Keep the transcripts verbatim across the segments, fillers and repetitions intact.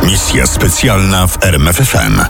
Misja specjalna w R M F F M.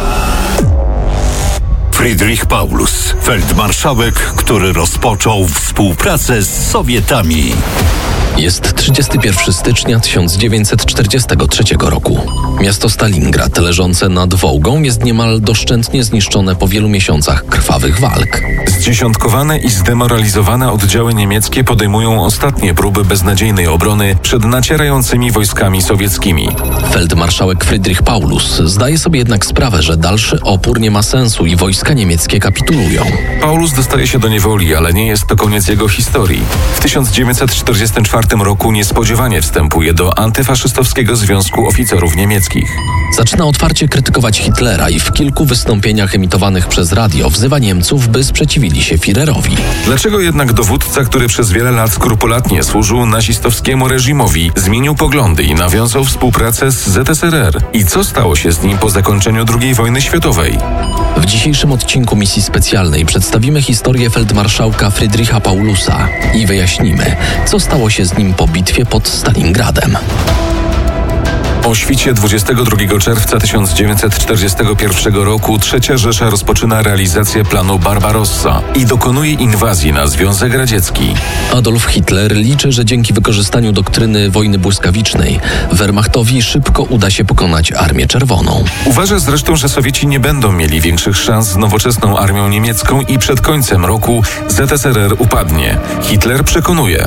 Friedrich Paulus, feldmarszałek, który rozpoczął współpracę z Sowietami. Jest trzydziestego pierwszego stycznia tysiąc dziewięćset czterdziestego trzeciego roku. Miasto Stalingrad, leżące nad Wołgą, jest niemal doszczętnie zniszczone po wielu miesiącach krwawych walk. Zdziesiątkowane i zdemoralizowane oddziały niemieckie podejmują ostatnie próby beznadziejnej obrony przed nacierającymi wojskami sowieckimi. Feldmarszałek Friedrich Paulus zdaje sobie jednak sprawę, że dalszy opór nie ma sensu i wojska niemieckie kapitulują. Paulus dostaje się do niewoli, ale nie jest to koniec jego historii. W tysiąc dziewięćset czterdziestym czwartym roku niespodziewanie wstępuje do antyfaszystowskiego Związku Oficerów Niemieckich. Zaczyna otwarcie krytykować Hitlera i w kilku wystąpieniach emitowanych przez radio wzywa Niemców, by sprzeciwili się Führerowi. Dlaczego jednak dowódca, który przez wiele lat skrupulatnie służył nazistowskiemu reżimowi, zmienił poglądy i nawiązał współpracę z Z S R R? I co stało się z nim po zakończeniu drugiej wojny światowej? W dzisiejszym odcinku misji specjalnej przedstawimy historię feldmarszałka Friedricha Paulusa i wyjaśnimy, co stało się z nim po bitwie pod Stalingradem. O świcie dwudziestego drugiego czerwca tysiąc dziewięćset czterdziestego pierwszego roku Trzecia Rzesza rozpoczyna realizację planu Barbarossa i dokonuje inwazji na Związek Radziecki. Adolf Hitler liczy, że dzięki wykorzystaniu doktryny wojny błyskawicznej Wehrmachtowi szybko uda się pokonać Armię Czerwoną. Uważa zresztą, że Sowieci nie będą mieli większych szans z nowoczesną armią niemiecką i przed końcem roku Z S R R upadnie. Hitler przekonuje: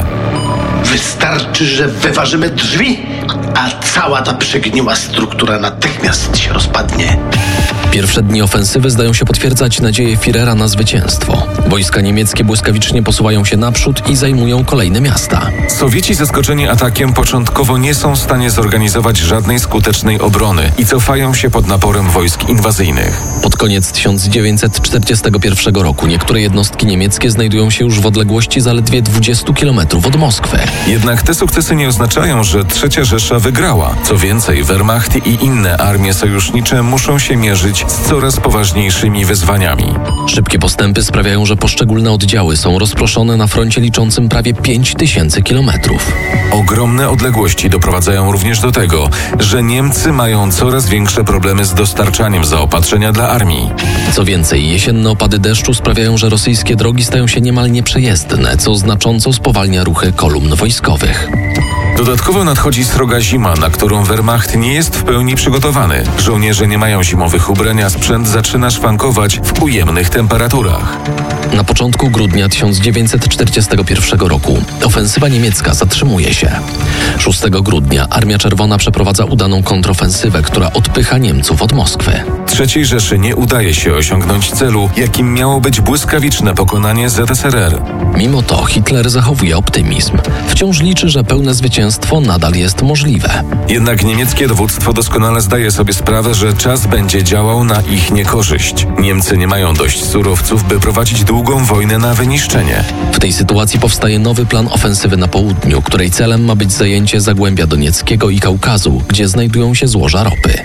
wystarczy, że wyważymy drzwi, a cała ta przegniła struktura natychmiast się rozpadnie. Pierwsze dni ofensywy zdają się potwierdzać nadzieję Führera na zwycięstwo. Wojska niemieckie błyskawicznie posuwają się naprzód i zajmują kolejne miasta. Sowieci zaskoczeni atakiem początkowo nie są w stanie zorganizować żadnej skutecznej obrony i cofają się pod naporem wojsk inwazyjnych. Pod koniec tysiąc dziewięćset czterdziestego pierwszego roku niektóre jednostki niemieckie znajdują się już w odległości zaledwie dwudziestu kilometrów od Moskwy. Jednak te sukcesy nie oznaczają, że Trzecia Rzesza wygrała. Co więcej, Wehrmacht i inne armie sojusznicze muszą się mierzyć z coraz poważniejszymi wyzwaniami. Szybkie postępy sprawiają, że poszczególne oddziały są rozproszone na froncie liczącym prawie pięć tysięcy kilometrów. Ogromne odległości doprowadzają również do tego, że Niemcy mają coraz większe problemy z dostarczaniem zaopatrzenia dla armii. Co więcej, jesienne opady deszczu sprawiają, że rosyjskie drogi stają się niemal nieprzejezdne, co znacząco spowalnia ruchy kolumn wojskowych. Dodatkowo nadchodzi sroga zima, na którą Wehrmacht nie jest w pełni przygotowany. Żołnierze nie mają zimowych ubrań, a sprzęt zaczyna szwankować w ujemnych temperaturach. Na początku grudnia tysiąc dziewięćset czterdziestego pierwszego roku ofensywa niemiecka zatrzymuje się. szóstego grudnia Armia Czerwona przeprowadza udaną kontrofensywę, która odpycha Niemców od Moskwy. Trzeciej Rzeszy nie udaje się osiągnąć celu, jakim miało być błyskawiczne pokonanie Z S R R. Mimo to Hitler zachowuje optymizm. Wciąż liczy, że pełne zwycięstwo nadal jest możliwe. Jednak niemieckie dowództwo doskonale zdaje sobie sprawę, że czas będzie działał na ich niekorzyść. Niemcy nie mają dość surowców, by prowadzić długą wojnę na wyniszczenie. W tej sytuacji powstaje nowy plan ofensywy na południu, której celem ma być zajęcie Zagłębia Donieckiego i Kaukazu, gdzie znajdują się złoża ropy.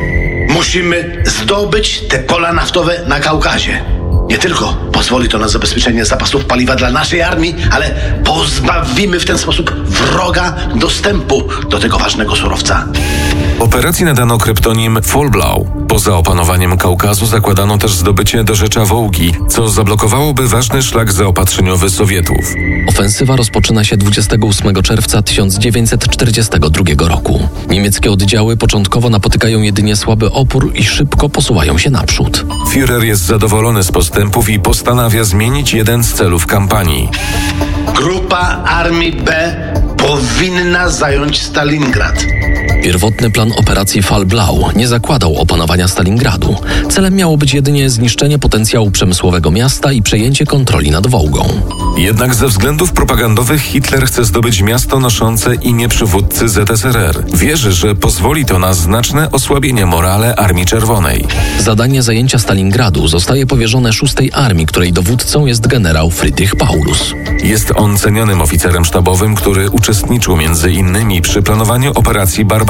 Musimy zdobyć te pola naftowe na Kaukazie. Nie tylko pozwoli to na zabezpieczenie zapasów paliwa dla naszej armii, ale pozbawimy w ten sposób wroga dostępu do tego ważnego surowca. Operacji nadano kryptonim Fallblau. Poza opanowaniem Kaukazu zakładano też zdobycie dorzecza Wołgi, co zablokowałoby ważny szlak zaopatrzeniowy Sowietów. Ofensywa rozpoczyna się dwudziestego ósmego czerwca tysiąc dziewięćset czterdziestego drugiego roku. Niemieckie oddziały początkowo napotykają jedynie słaby opór i szybko posuwają się naprzód. Führer jest zadowolony z postępów i postanawia zmienić jeden z celów kampanii. Grupa Armii B powinna zająć Stalingrad. Pierwotny plan operacji Fallblau nie zakładał opanowania Stalingradu. Celem miało być jedynie zniszczenie potencjału przemysłowego miasta i przejęcie kontroli nad Wołgą. Jednak ze względów propagandowych Hitler chce zdobyć miasto noszące imię przywódcy Z S R R. Wierzy, że pozwoli to na znaczne osłabienie morale Armii Czerwonej. Zadanie zajęcia Stalingradu zostaje powierzone szóstej Armii, której dowódcą jest generał Friedrich Paulus. Jest on cenionym oficerem sztabowym, który uczestniczył między innymi przy planowaniu operacji Barbarossa.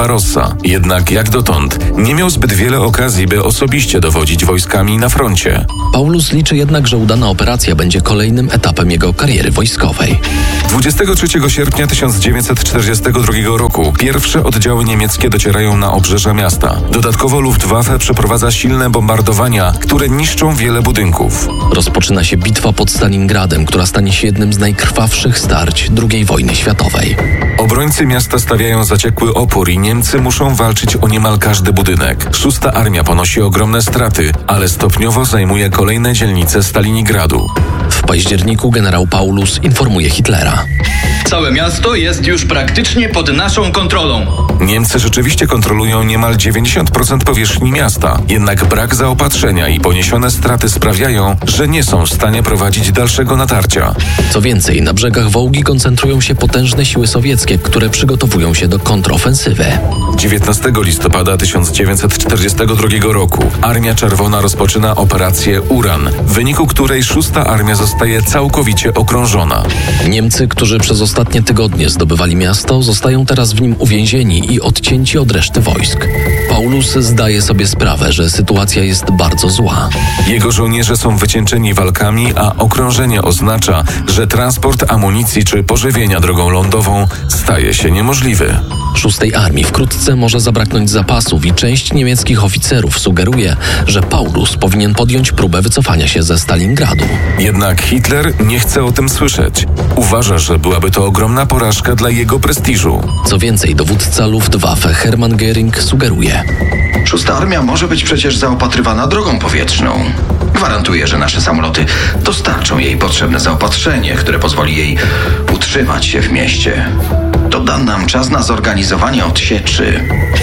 Barbarossa. Jednak jak dotąd nie miał zbyt wiele okazji, by osobiście dowodzić wojskami na froncie. Paulus liczy jednak, że udana operacja będzie kolejnym etapem jego kariery wojskowej. dwudziestego trzeciego sierpnia tysiąc dziewięćset czterdziestego drugiego roku pierwsze oddziały niemieckie docierają na obrzeża miasta. Dodatkowo Luftwaffe przeprowadza silne bombardowania, które niszczą wiele budynków. Rozpoczyna się bitwa pod Stalingradem, która stanie się jednym z najkrwawszych starć drugiej wojny światowej. Obrońcy miasta stawiają zaciekły opór i Niemcy muszą walczyć o niemal każdy budynek. Szósta Armia ponosi ogromne straty, ale stopniowo zajmuje kolejne dzielnice Stalingradu. W październiku generał Paulus informuje Hitlera. Całe miasto jest już praktycznie pod naszą kontrolą. Niemcy rzeczywiście kontrolują niemal dziewięćdziesiąt procent powierzchni miasta, jednak brak zaopatrzenia i poniesione straty sprawiają, że nie są w stanie prowadzić dalszego natarcia. Co więcej, na brzegach Wołgi koncentrują się potężne siły sowieckie, które przygotowują się do kontrofensywy. dziewiętnastego listopada tysiąc dziewięćset czterdziestego drugiego roku Armia Czerwona rozpoczyna operację Uran, w wyniku której szósta Armia zostaje całkowicie okrążona. Niemcy, którzy przez ostatnie tygodnie zdobywali miasto, zostają teraz w nim uwięzieni i odcięci od reszty wojsk. Paulus zdaje sobie sprawę, że sytuacja jest bardzo zła. Jego żołnierze są wycieńczeni walkami, a okrążenie oznacza, że transport amunicji czy pożywienia drogą lądową staje się niemożliwy. Szóstej Armii wkrótce może zabraknąć zapasów i część niemieckich oficerów sugeruje, że Paulus powinien podjąć próbę wycofania się ze Stalingradu. Jednak Hitler nie chce o tym słyszeć. Uważa, że byłaby to ogromna porażka dla jego prestiżu. Co więcej, dowódca Luftwaffe Hermann Göring sugeruje: Szósta Armia może być przecież zaopatrywana drogą powietrzną. Gwarantuję, że nasze samoloty dostarczą jej potrzebne zaopatrzenie, które pozwoli jej utrzymać się w mieście. To da nam czas na zorganizowanie odsieczy.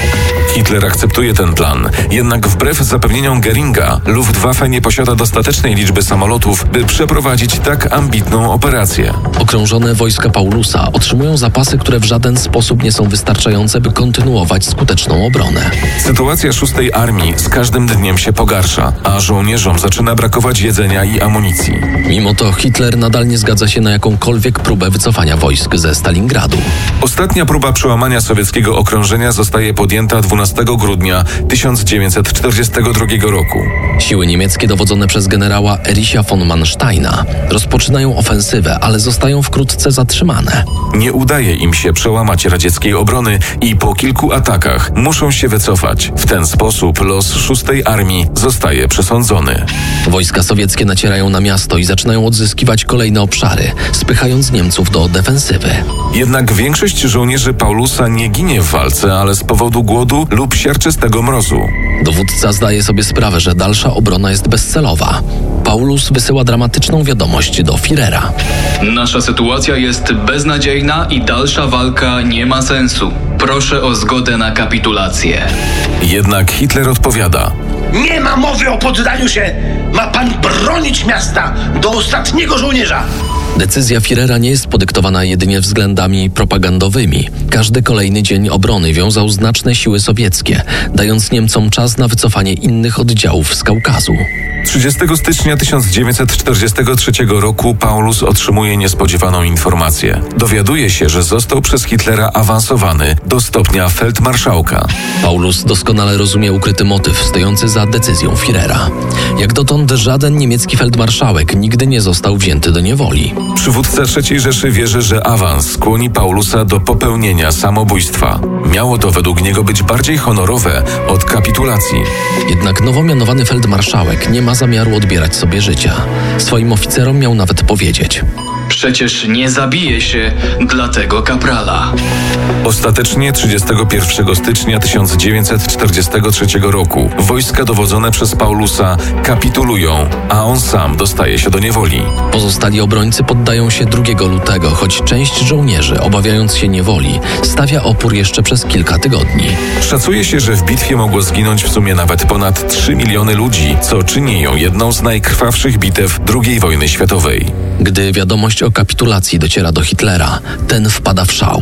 Hitler akceptuje ten plan, jednak wbrew zapewnieniom Göringa, Luftwaffe nie posiada dostatecznej liczby samolotów, by przeprowadzić tak ambitną operację. Okrążone wojska Paulusa otrzymują zapasy, które w żaden sposób nie są wystarczające, by kontynuować skuteczną obronę. Sytuacja szóstej Armii z każdym dniem się pogarsza, a żołnierzom zaczyna brakować jedzenia i amunicji. Mimo to Hitler nadal nie zgadza się na jakąkolwiek próbę wycofania wojsk ze Stalingradu. Ostatnia próba przełamania sowieckiego okrążenia zostaje podjęta dwunastego grudnia tysiąc dziewięćset czterdziestego drugiego roku. Siły niemieckie dowodzone przez generała Ericha von Mansteina rozpoczynają ofensywę, ale zostają wkrótce zatrzymane. Nie udaje im się przełamać radzieckiej obrony i po kilku atakach muszą się wycofać. W ten sposób los szóstej Armii zostaje przesądzony. Wojska sowieckie nacierają na miasto i zaczynają odzyskiwać kolejne obszary, spychając Niemców do defensywy. Jednak większość żołnierzy Paulusa nie ginie w walce, ale z powodu głodu lub siarczystego mrozu. Dowódca zdaje sobie sprawę, że dalsza obrona jest bezcelowa. Paulus wysyła dramatyczną wiadomość do Führera. Nasza sytuacja jest beznadziejna i dalsza walka nie ma sensu. Proszę o zgodę na kapitulację. Jednak Hitler odpowiada: Nie ma mowy o poddaniu się! Ma pan bronić miasta do ostatniego żołnierza! Decyzja Führera nie jest podyktowana jedynie względami propagandowymi. Każdy kolejny dzień obrony wiązał znaczne siły sowieckie, dając Niemcom czas na wycofanie innych oddziałów z Kaukazu. trzydziestego stycznia tysiąc dziewięćset czterdziestego trzeciego roku Paulus otrzymuje niespodziewaną informację. Dowiaduje się, że został przez Hitlera awansowany do stopnia feldmarszałka. Paulus doskonale rozumie ukryty motyw stojący za decyzją Führera. Jak dotąd żaden niemiecki feldmarszałek nigdy nie został wzięty do niewoli. Przywódca trzeciej Rzeszy wierzy, że awans skłoni Paulusa do popełnienia samobójstwa. Miało to według niego być bardziej honorowe od kapitulacji. Jednak nowo mianowany feldmarszałek nie ma zamiaru odbierać sobie życia. Swoim oficerom miał nawet powiedzieć: Przecież nie zabije się dla tego kaprala. Ostatecznie trzydziestego pierwszego stycznia tysiąc dziewięćset czterdziestego trzeciego roku wojska dowodzone przez Paulusa kapitulują, a on sam dostaje się do niewoli. Pozostali obrońcy poddają się drugiego lutego, choć część żołnierzy, obawiając się niewoli, stawia opór jeszcze przez kilka tygodni. Szacuje się, że w bitwie mogło zginąć w sumie nawet ponad trzy miliony ludzi, co czyni ją jedną z najkrwawszych bitew drugiej wojny światowej. Gdy wiadomość o kapitulacji dociera do Hitlera, ten wpada w szał.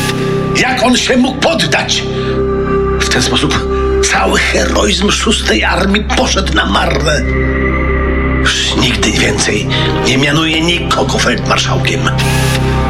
Jak on się mógł poddać? W ten sposób cały heroizm szóstej Armii poszedł na marne. Już nigdy więcej nie mianuje nikogo feldmarszałkiem.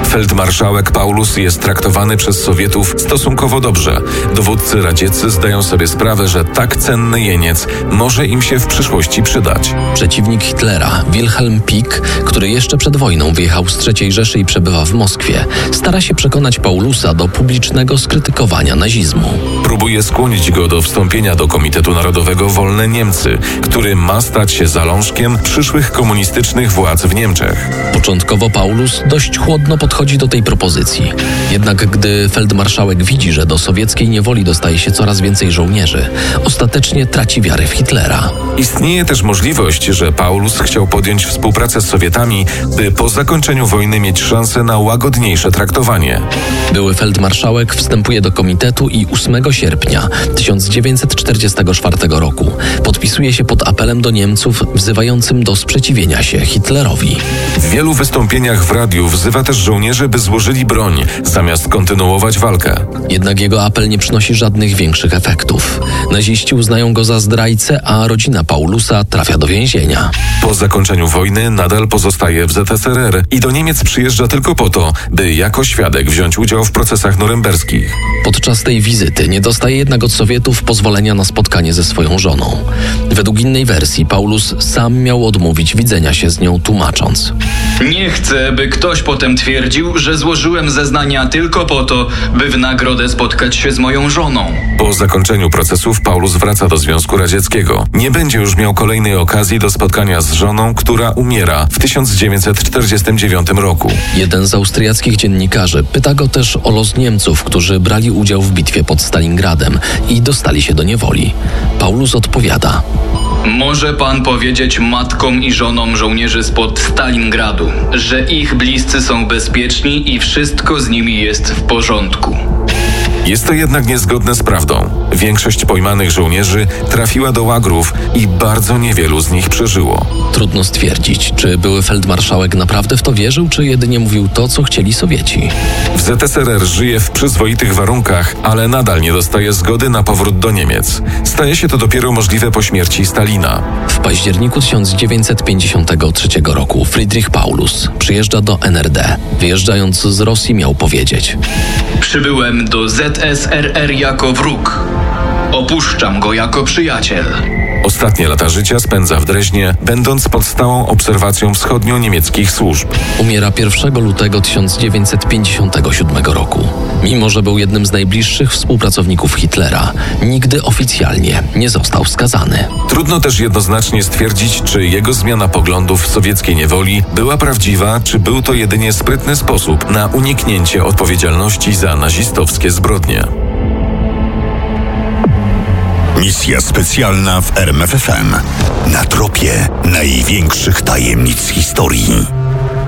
Feldmarszałek Paulus jest traktowany przez Sowietów stosunkowo dobrze. Dowódcy radzieccy zdają sobie sprawę, że tak cenny jeniec może im się w przyszłości przydać. Przeciwnik Hitlera, Wilhelm Pieck, który jeszcze przed wojną wyjechał z trzeciej Rzeszy i przebywa w Moskwie, stara się przekonać Paulusa do publicznego skrytykowania nazizmu. Próbuje skłonić go do wstąpienia do Komitetu Narodowego Wolne Niemcy, który ma stać się zalążkiem przyszłych komunistycznych władz w Niemczech. Początkowo Paulus dość chłodno podchodzi do tej propozycji. Jednak gdy feldmarszałek widzi, że do sowieckiej niewoli dostaje się coraz więcej żołnierzy, ostatecznie traci wiarę w Hitlera. Istnieje też możliwość, że Paulus chciał podjąć współpracę z Sowietami, by po zakończeniu wojny mieć szansę na łagodniejsze traktowanie. Były feldmarszałek wstępuje do komitetu i ósmego sierpnia tysiąc dziewięćset czterdziestego czwartego roku podpisuje się pod apelem do Niemców wzywającym do sprzeciwienia się Hitlerowi. W wielu wystąpieniach w radiu wzywa też żołnierzy, by złożyli broń, zamiast kontynuować walkę. Jednak jego apel nie przynosi żadnych większych efektów. Naziści uznają go za zdrajcę, a rodzina Paulusa trafia do więzienia. Po zakończeniu wojny nadal pozostaje w Z S R R i do Niemiec przyjeżdża tylko po to, by jako świadek wziąć udział w procesach norymberskich. Podczas tej wizyty nie dostaje jednak od Sowietów pozwolenia na spotkanie ze swoją żoną. Według innej wersji Paulus sam miał odmówić widzenia się z nią, tłumacząc: Nie chcę, by ktoś potem twierdził, że złożyłem zeznania tylko po to, by w nagrodę spotkać się z moją żoną. Po zakończeniu procesów Paulus wraca do Związku Radzieckiego. Nie będzie już miał kolejnej okazji do spotkania z żoną, która umiera w tysiąc dziewięćset czterdziestym dziewiątym roku. Jeden z austriackich dziennikarzy pyta go też o los Niemców, którzy brali udział w bitwie pod Stalingradem i dostali się do niewoli. Paulus odpowiada: Może pan powiedzieć matkom i żonom żołnierzy spod Stalingradu, że ich bliscy są bezpieczni i wszystko z nimi jest w porządku. Jest to jednak niezgodne z prawdą. Większość pojmanych żołnierzy trafiła do łagrów i bardzo niewielu z nich przeżyło. Trudno stwierdzić, czy były feldmarszałek naprawdę w to wierzył, czy jedynie mówił to, co chcieli Sowieci. W Z S R R żyje w przyzwoitych warunkach, ale nadal nie dostaje zgody na powrót do Niemiec. Staje się to dopiero możliwe po śmierci Stalina. W październiku tysiąc dziewięćset pięćdziesiątego trzeciego roku Friedrich Paulus przyjeżdża do N R D. Wyjeżdżając z Rosji miał powiedzieć: Przybyłem do Z S R R jako wróg. Opuszczam go jako przyjaciel. Ostatnie lata życia spędza w Dreźnie, będąc pod stałą obserwacją wschodnio-niemieckich służb. Umiera pierwszego lutego tysiąc dziewięćset pięćdziesiątego siódmego roku. Mimo że był jednym z najbliższych współpracowników Hitlera, nigdy oficjalnie nie został skazany. Trudno też jednoznacznie stwierdzić, czy jego zmiana poglądów w sowieckiej niewoli była prawdziwa, czy był to jedynie sprytny sposób na uniknięcie odpowiedzialności za nazistowskie zbrodnie. Misja specjalna w R M F F M. Na tropie największych tajemnic historii.